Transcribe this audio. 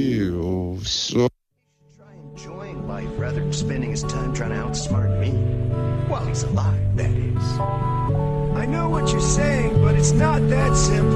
So Try enjoying life rather than spending his time trying to outsmart me. While he's alive, that is. I know what you're saying, but it's not that simple.